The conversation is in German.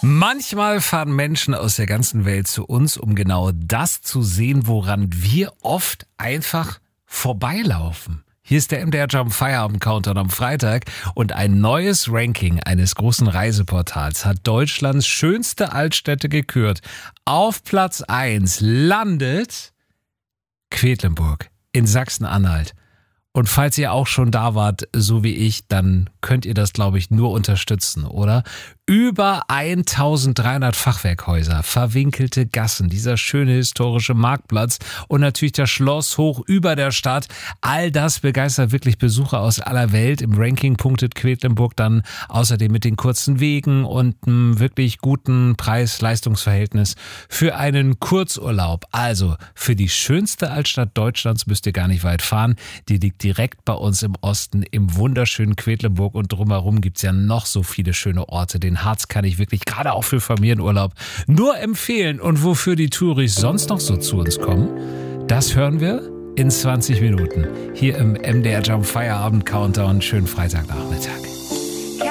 Manchmal fahren Menschen aus der ganzen Welt zu uns, um genau das zu sehen, woran wir oft einfach vorbeilaufen. Hier ist der MDR Jump Feierabend Countdown am Freitag und ein neues Ranking eines großen Reiseportals hat Deutschlands schönste Altstädte gekürt. Auf Platz 1 landet Quedlinburg in Sachsen-Anhalt. Und falls ihr auch schon da wart, so wie ich, dann könnt ihr das, glaube ich, nur unterstützen, oder? Über 1300 Fachwerkhäuser, verwinkelte Gassen, dieser schöne historische Marktplatz und natürlich das Schloss hoch über der Stadt. All das begeistert wirklich Besucher aus aller Welt. Im Ranking punktet Quedlinburg dann außerdem mit den kurzen Wegen und einem wirklich guten Preis-Leistungs-Verhältnis für einen Kurzurlaub. Also für die schönste Altstadt Deutschlands müsst ihr gar nicht weit fahren. Die liegt direkt bei uns im Osten im wunderschönen Quedlinburg und drumherum gibt's ja noch so viele schöne Orte. Den Harz kann ich wirklich gerade auch für Familienurlaub nur empfehlen. Und wofür die Touris sonst noch so zu uns kommen, das hören wir in 20 Minuten hier im MDR Jump Feierabend Countdown. Schönen Freitagnachmittag.